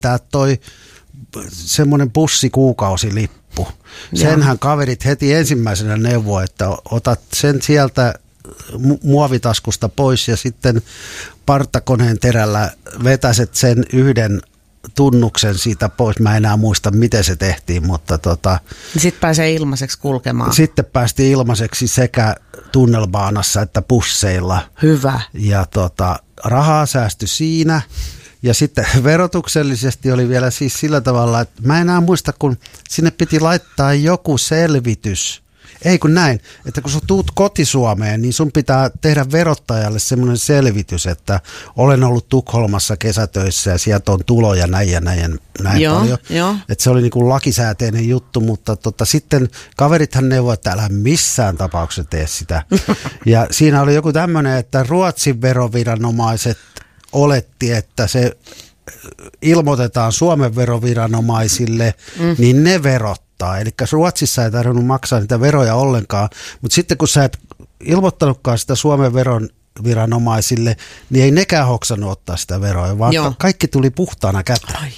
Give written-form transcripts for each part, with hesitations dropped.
lähettää toi semmoinen bussikuukausilippu. Senhän kaverit heti ensimmäisenä neuvoi, että otat sen sieltä muovitaskusta pois ja sitten partakoneen terällä vetäset sen yhden tunnuksen siitä pois. Mä en enää muista, miten se tehtiin, mutta sitten pääsee ilmaiseksi kulkemaan. Sitten päästiin ilmaiseksi sekä tunnelbaanassa että busseilla. Hyvä. Ja rahaa säästyi siinä. Ja sitten verotuksellisesti oli vielä siis sillä tavalla, että mä en enää muista, kun sinne piti laittaa joku selvitys. Ei kun näin, että kun sä tuut kotisuomeen, niin sun pitää tehdä verottajalle semmoinen selvitys, että olen ollut Tukholmassa kesätöissä ja sieltä on tuloja näin paljon. Että se oli niin kuin lakisääteinen juttu, mutta sitten kaverithan neuvoi, että älä missään tapauksessa tee sitä. Ja siinä oli joku tämmöinen, että Ruotsin veroviranomaiset oletti, että se ilmoitetaan Suomen veroviranomaisille, niin ne verottaa. Eli Ruotsissa ei tarvinnut maksaa niitä veroja ollenkaan, mutta sitten kun sä et ilmoittanutkaan sitä Suomen veroviranomaisille, niin ei nekään hoksannut ottaa sitä veroa, vaan kaikki tuli puhtaana käteen.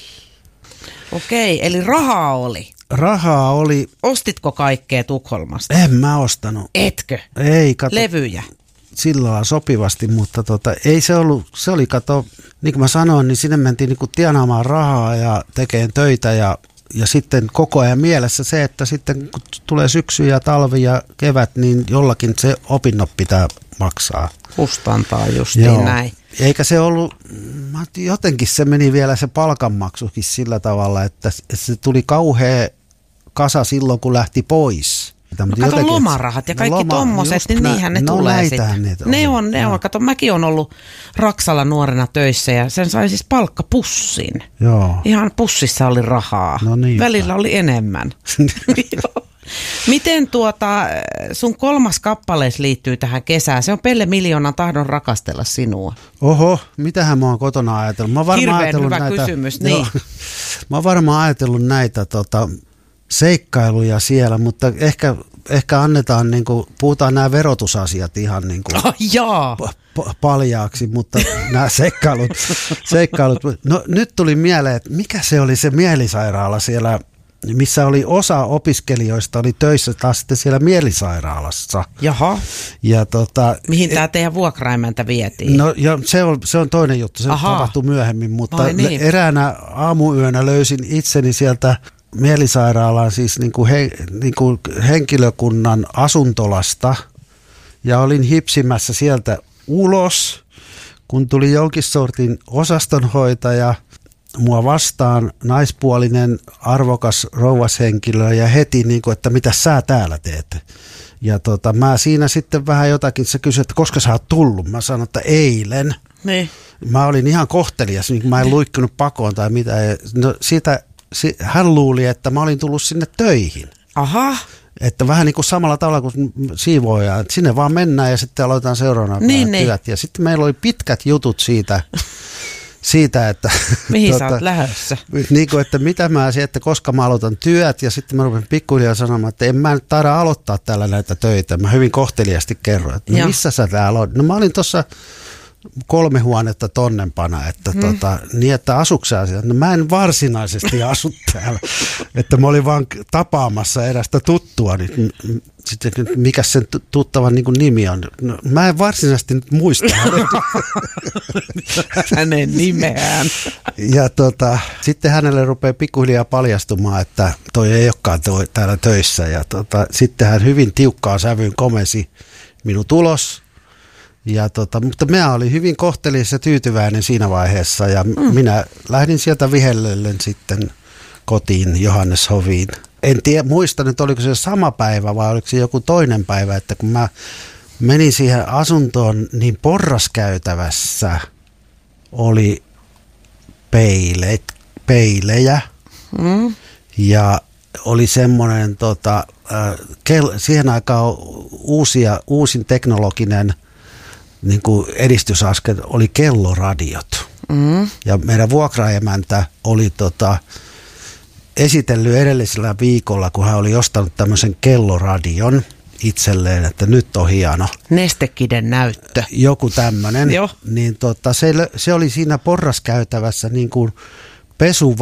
Okei, eli rahaa oli. Rahaa oli. Ostitko kaikkea Tukholmasta? En mä ostanut. Etkö? Ei, kato. Levyjä? Sillä lailla sopivasti, mutta ei se ollut, se oli kato, niin kuin mä sanoin, niin sinne mentiin niin kuin tienaamaan rahaa ja tekemään töitä ja sitten koko ajan mielessä se, että sitten kun tulee syksy ja talvi ja kevät, niin jollakin se opinnot pitää maksaa. Kustantaa justiin näin. Eikä se ollut, jotenkin se meni vielä se palkanmaksukin sillä tavalla, että se tuli kauhea kasa silloin, kun lähti pois. Kato lomarahat ja kaikki tommoset, niin niinhän ne tulee sitten. Ne on. Kato, mäkin on ollut Raksalla nuorena töissä ja sen sai siis palkkapussin. Joo. Ihan pussissa oli rahaa. No niin. Välillä oli enemmän. Miten sun 3. kappalees liittyy tähän kesään? Se on Pelle Miljoonan tahdon rakastella sinua. Oho, mitähän mä oon kotona ajatellut? Hirveän hyvä kysymys, niin. Mä oon varmaan ajatellut näitä seikkailuja siellä, mutta ehkä annetaan, niin kuin, puhutaan nämä verotusasiat ihan niin kuin paljaaksi, mutta nämä seikkailut. No nyt tuli mieleen, että mikä se oli se mielisairaala siellä, missä oli osa opiskelijoista oli töissä taas sitten siellä mielisairaalassa. Jaha. Ja mihin tämä teidän vuokraimäntä vietiin? No ja se on toinen juttu, se tapahtui myöhemmin, mutta eräänä aamuyönä löysin itseni sieltä mielisairaalaan siis niin kuin henkilökunnan asuntolasta ja olin hipsimässä sieltä ulos, kun tuli jonkin sortin osastonhoitaja mua vastaan, naispuolinen, arvokas rouvashenkilö ja heti niin kuin, että mitä sä täällä teet. Ja mä siinä sitten vähän jotakin, se kysyi, että koska sä oot tullut? Mä sanoin, että eilen. Niin. Mä olin ihan kohtelias, niin mä en luikkunut pakoon tai mitään. No hän luuli, että mä olin tullut sinne töihin. Aha. Että vähän niin kuin samalla tavalla kuin siivooja, että sinne vaan mennään ja sitten aloitetaan seuraavana työt. Ja sitten meillä oli pitkät jutut siitä että mihin sä oot lähdössä? Niin kuin, että mitä mä asian, että koska mä aloitan työt ja sitten mä rupesin pikkuhiljaa sanomaan, että en mä nyt taida aloittaa täällä näitä töitä. Mä hyvin kohteliasti kerroin, että no missä sä täällä olet? No mä olin tuossa 3 huonetta tonnempana, että niin että asuksä asiat. No mä en varsinaisesti asu täällä, että mä olin vaan tapaamassa erästä tuttua, niin sitten mikä sen tuttavan niin kuin nimi on. No, mä en varsinaisesti nyt muista hänen nimeään. Ja sitten hänelle rupeaa pikkuhiljaa paljastumaan, että toi ei olekaan täällä töissä ja sitten hän hyvin tiukkaan sävyyn komensi minun tulos. Ja mutta mä olin hyvin kohtelias ja tyytyväinen siinä vaiheessa ja minä lähdin sieltä vihellellen sitten kotiin Johanneshoviin. En muista nyt, oliko se sama päivä vai oliko se joku toinen päivä, että kun mä menin siihen asuntoon, niin porraskäytävässä oli peilejä ja oli semmoinen siihen aikaan uusin teknologinen niin kuin edistysaskel oli kelloradiot. Ja meidän vuokraemäntä oli esitellyt edellisellä viikolla, kun hän oli ostanut tämmöisen kelloradion itselleen, että nyt on hieno. Nestekiden näyttö. Joku tämmöinen. Niin se oli siinä porraskäytävässä niin kuin pesu